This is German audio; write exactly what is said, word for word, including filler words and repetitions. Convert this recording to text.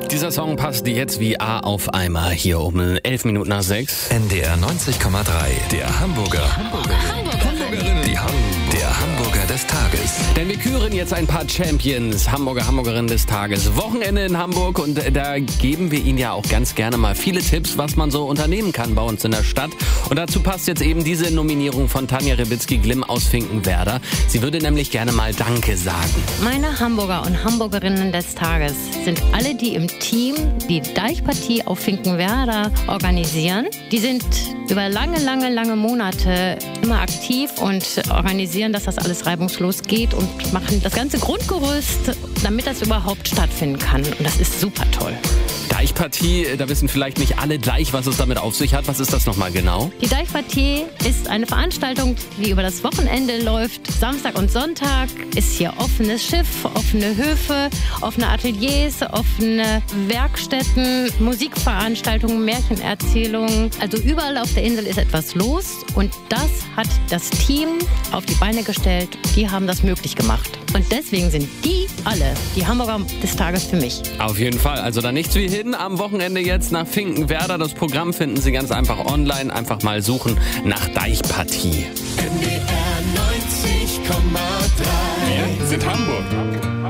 Dieser Song passt jetzt wie A auf Eimer hier um elf Minuten nach sechs. N D R neunzig Komma drei, der Hamburger. Hamburgerin. Die Ham der Hamburger des Tages. Denn wir küren jetzt ein paar Champions, Hamburger, Hamburgerinnen des Tages. Wochenende in Hamburg und da geben wir Ihnen ja auch ganz gerne mal viele Tipps, was man so unternehmen kann bei uns in der Stadt. Und dazu passt jetzt eben diese Nominierung von Tanja Rebitzky-Glimm aus Finkenwerder. Sie würde nämlich gerne mal Danke sagen. Meine Hamburger und Hamburgerinnen des Tages sind alle, die im Team die Deichpartie auf Finkenwerder organisieren. Die sind über lange, lange, lange Monate immer aktiv und organisieren, dass das alles reibungslos geht und machen das ganze Grundgerüst, damit das überhaupt stattfinden kann. Und das ist super toll. Deichpartie, da wissen vielleicht nicht alle gleich, was es damit auf sich hat. Was ist das nochmal genau? Die Deichpartie ist eine Veranstaltung, die über das Wochenende läuft. Samstag und Sonntag ist hier offenes Schiff, offene Höfe, offene Ateliers, offene Werkstätten, Musikveranstaltungen, Märchenerzählungen. Also überall auf der Insel ist etwas los und das hat das Team auf die Beine gestellt. Die haben das möglich gemacht. Und deswegen sind die alle die Hamburger des Tages für mich. Auf jeden Fall. Also da nichts wie hin. Am Wochenende jetzt nach Finkenwerder. Das Programm finden Sie ganz einfach online. Einfach mal suchen nach Deichpartie. N D R neunzig Komma drei. Wir sind Hamburg.